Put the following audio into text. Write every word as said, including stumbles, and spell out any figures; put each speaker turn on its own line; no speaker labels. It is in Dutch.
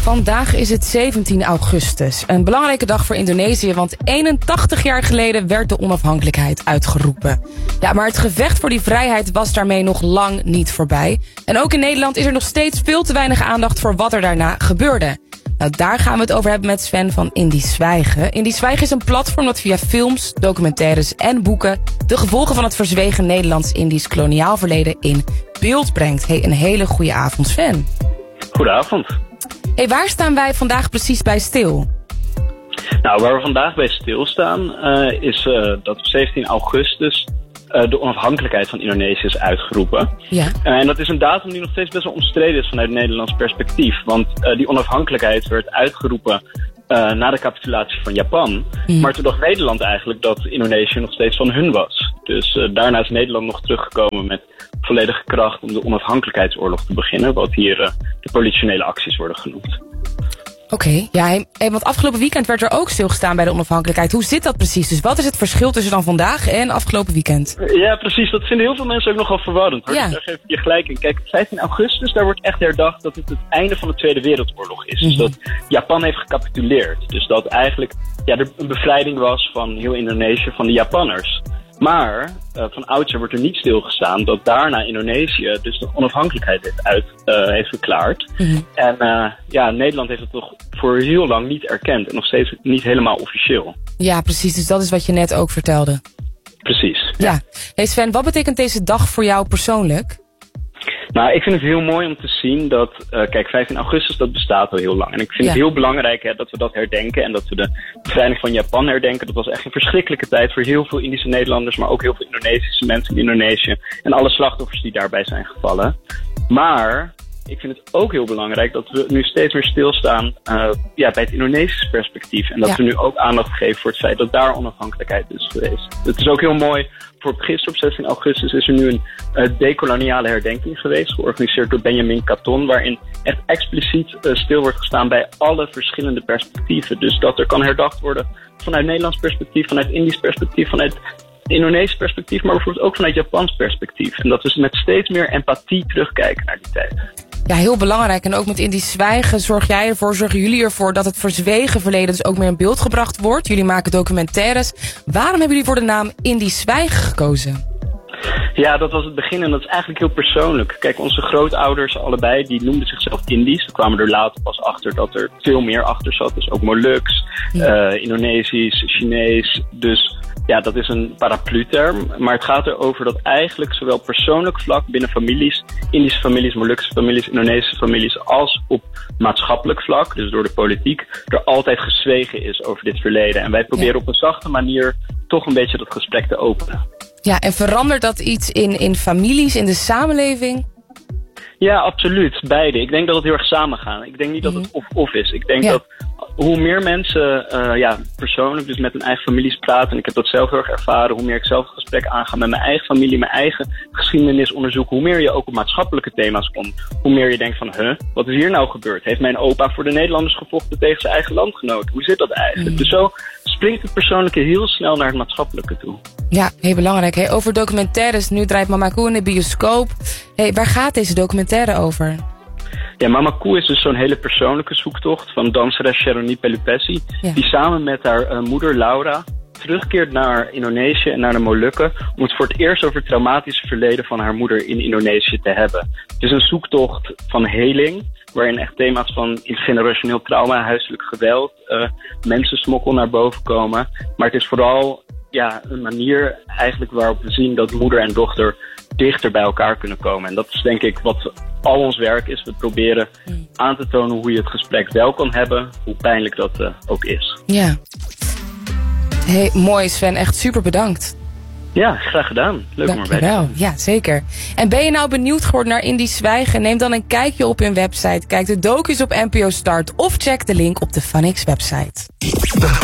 Vandaag is het zeventien augustus. Een belangrijke dag voor Indonesië, want eenentachtig jaar geleden werd de onafhankelijkheid uitgeroepen. Ja, maar het gevecht voor die vrijheid was daarmee nog lang niet voorbij. En ook in Nederland is er nog steeds veel te weinig aandacht voor wat er daarna gebeurde. Nou, daar gaan we het over hebben met Sven van Indisch Zwijgen. Indisch Zwijgen is een platform dat via films, documentaires en boeken de gevolgen van het verzwegen Nederlands-Indisch koloniaal verleden in beeld brengt. Hey, een hele goede avond, Sven.
Goedenavond.
Hey, waar staan wij vandaag precies bij stil?
Nou, waar we vandaag bij stilstaan uh, is uh, dat op zeventien augustus uh, de onafhankelijkheid van Indonesië is uitgeroepen.
Ja.
Uh, en dat is een datum die nog steeds best wel omstreden is vanuit Nederlands perspectief. Want uh, die onafhankelijkheid werd uitgeroepen uh, na de capitulatie van Japan. Mm. Maar toen dacht Nederland eigenlijk dat Indonesië nog steeds van hun was. Dus uh, daarna is Nederland nog teruggekomen met volledige kracht om de onafhankelijkheidsoorlog te beginnen. Wat hier uh, de politionele acties worden genoemd.
Oké, okay, ja, hey, want afgelopen weekend werd er ook stilgestaan bij de onafhankelijkheid. Hoe zit dat precies? Dus wat is het verschil tussen dan vandaag en afgelopen weekend?
Ja, precies. Dat vinden heel veel mensen ook nogal verwarrend. Hoor. Ja. Daar geef ik je gelijk in. Kijk, vijftien augustus, daar wordt echt herdacht dat het het einde van de Tweede Wereldoorlog is. Mm-hmm. Dus dat Japan heeft gecapituleerd. Dus dat eigenlijk ja, er een bevrijding was van heel Indonesië van de Japanners. Maar uh, van oudsher wordt er niet stilgestaan dat daarna Indonesië dus de onafhankelijkheid heeft, uit, uh, heeft verklaard. Mm-hmm. En uh, ja, Nederland heeft het toch voor heel lang niet erkend en nog steeds niet helemaal officieel.
Ja, precies. Dus dat is wat je net ook vertelde.
Precies.
Ja. ja. Hey Sven, wat betekent deze dag voor jou persoonlijk?
Nou, ik vind het heel mooi om te zien dat, uh, kijk, vijftien augustus, dat bestaat al heel lang. En ik vind
ja.
het heel belangrijk hè, dat we dat herdenken en dat we de bevrijding van Japan herdenken. Dat was echt een verschrikkelijke tijd voor heel veel Indische Nederlanders, maar ook heel veel Indonesische mensen in Indonesië. En alle slachtoffers die daarbij zijn gevallen. Maar ik vind het ook heel belangrijk dat we nu steeds meer stilstaan uh, ja, bij het Indonesische perspectief. En dat ja. we nu ook aandacht geven voor het feit dat daar onafhankelijkheid is geweest. Het is ook heel mooi. Voor gisteren op zestien augustus is er nu een uh, dekoloniale herdenking geweest, georganiseerd door Benjamin Katon, waarin echt expliciet uh, stil wordt gestaan bij alle verschillende perspectieven. Dus dat er kan herdacht worden vanuit Nederlands perspectief, vanuit Indisch perspectief, vanuit Indonesisch perspectief, maar bijvoorbeeld ook vanuit Japans perspectief. En dat we met steeds meer empathie terugkijken naar die tijd.
Ja, heel belangrijk. En ook met Indisch Zwijgen zorg jij ervoor, zorgen jullie ervoor dat het verzwegen verleden dus ook meer in beeld gebracht wordt. Jullie maken documentaires. Waarom hebben jullie voor de naam Indisch Zwijgen gekozen?
Ja, dat was het begin en dat is eigenlijk heel persoonlijk. Kijk, onze grootouders allebei, die noemden zichzelf Indisch. We kwamen er later pas achter dat er veel meer achter zat. Dus ook Moluks, ja. uh, Indonesisch, Chinees. Dus ja, dat is een paraplu-term. Maar het gaat erover dat eigenlijk zowel persoonlijk vlak binnen families, Indische families, Molukse families, Indonesische families, als op maatschappelijk vlak, dus door de politiek, er altijd gezwegen is over dit verleden. En wij proberen ja. op een zachte manier toch een beetje dat gesprek te openen.
Ja, en verandert dat iets in, in families, in de samenleving?
Ja, absoluut. Beide. Ik denk dat het heel erg samengaan. Ik denk niet dat het of-of is. Ik denk ja. dat hoe meer mensen uh, ja, persoonlijk dus met hun eigen families praten, en ik heb dat zelf heel erg ervaren, hoe meer ik zelf het gesprek aanga met mijn eigen familie, mijn eigen geschiedenis onderzoeken, hoe meer je ook op maatschappelijke thema's komt. Hoe meer je denkt van, huh, wat is hier nou gebeurd? Heeft mijn opa voor de Nederlanders gevochten tegen zijn eigen landgenoten? Hoe zit dat eigenlijk? Mm. Dus zo springt het persoonlijke heel snel naar het maatschappelijke toe.
Ja, heel belangrijk. Hey, over documentaires, nu draait Mama Koe in de bioscoop. Hey, waar gaat deze documentaire over?
Ja, Mama Koe is dus zo'n hele persoonlijke zoektocht van danseres Sheroni Pelupessy, ja. die samen met haar uh, moeder Laura terugkeert naar Indonesië en naar de Molukken om het voor het eerst over het traumatische verleden van haar moeder in Indonesië te hebben. Het is een zoektocht van heling, waarin echt thema's van intergenerationeel trauma, huiselijk geweld, uh, mensensmokkel naar boven komen. Maar het is vooral ja, een manier eigenlijk waarop we zien dat moeder en dochter dichter bij elkaar kunnen komen. En dat is denk ik wat al ons werk is. We proberen aan te tonen hoe je het gesprek wel kan hebben, hoe pijnlijk dat uh, ook is.
Ja. Hey, mooi Sven, echt super bedankt.
Ja, graag gedaan. Leuk om erbij te zijn.
Ja, zeker. En ben je nou benieuwd geworden naar Indisch Zwijgen? Neem dan een kijkje op hun website. Kijk de docu's op N P O Start of check de link op de Funix website.